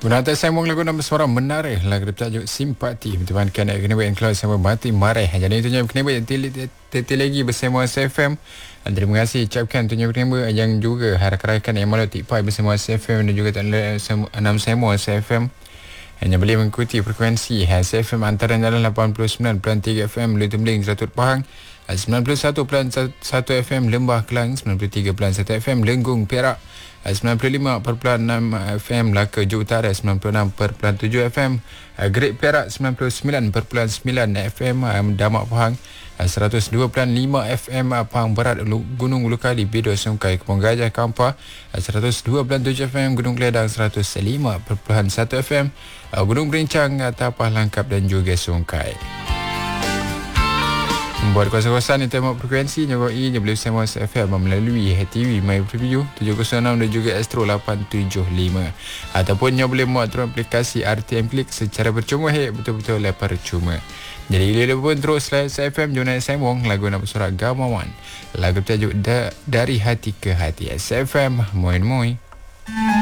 Menata sambung lagu nama suara menarik lagu bertajuk Simpati bertemankan kena buat keluar sama mati marah. Jadi itunya kena buat teti lagi bersama SFM. Dan terima kasih ucapkan tunya kena yang juga harap-harapkan yang malu tipai bersama SFM dan juga enam semua SFM. Hanya boleh mengikuti frekuensi SFM antara dalam 89.3 FM Lutumling Jatuh Pahang, 91.1 FM Lembah Kelang, 93.1 FM Lenggung Perak, 95.6 FM Melaka Johor Utara, 96.7 FM Great Perak, 99.9 FM Damak Pahang, 102.5 FM Pahang Barat Gunung Ulukali Bedo Sungkai Kepong Gajah Kampar, 102.7 FM Gunung Keledang, 105.1 FM Gunung Berincang Tapah Langkap dan juga Sungkai. Buat kawasan-kawasan yang tembak frekuensi Nyawai dia boleh bersama SFM melalui HTV My Preview 706 dan juga Astro 875 ataupun yang boleh muat turun aplikasi RTM Click secara percuma. Betul-betul percuma. Jadi bila pun terus SFM Jona Sembong lagu nama surat Gamawan, lagu bertajuk Dari Hati ke Hati. SFM Moin Moin.